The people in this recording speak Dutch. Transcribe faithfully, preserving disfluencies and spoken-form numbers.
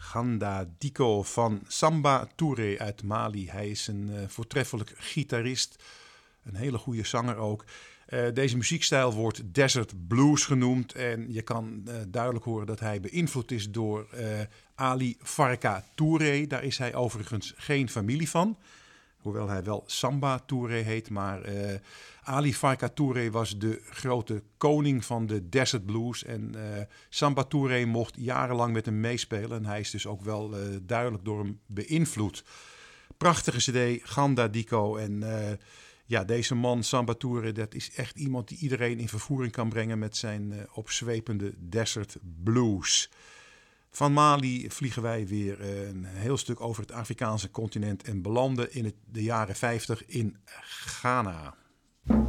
Ganda Diko van Samba Touré uit Mali. Hij is een uh, voortreffelijk gitarist, een hele goede zanger ook. Uh, deze muziekstijl wordt desert blues genoemd en je kan uh, duidelijk horen dat hij beïnvloed is door uh, Ali Farka Touré. Daar is hij overigens geen familie van, hoewel hij wel Samba Touré heet. Maar uh, Ali Farka Touré was de grote koning van de desert blues en uh, Samba Touré mocht jarenlang met hem meespelen en hij is dus ook wel uh, duidelijk door hem beïnvloed. Prachtige cd, Ganda Diko en... Uh, Ja, deze man, Samba Touré, dat is echt iemand die iedereen in vervoering kan brengen met zijn uh, opzwepende desert blues. Van Mali vliegen wij weer uh, een heel stuk over het Afrikaanse continent en belanden in het, de jaren vijftig in Ghana.